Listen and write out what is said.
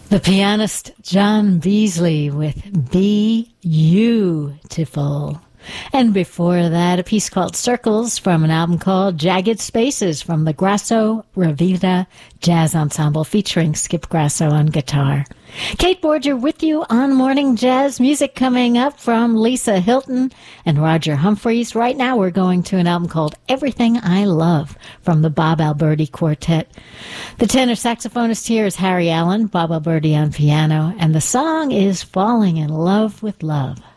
The pianist John Beasley with Beautiful. And before that, a piece called Circles from an album called Jagged Spaces from the Grasso Ravita Jazz Ensemble featuring Skip Grasso on guitar. Kate Borger with you on Morning Jazz. Music coming up from Lisa Hilton and Roger Humphreys. Right now we're going to an album called Everything I Love from the Bob Alberti Quartet. The tenor saxophonist here is Harry Allen, Bob Alberti on piano, and the song is Falling in Love with Love.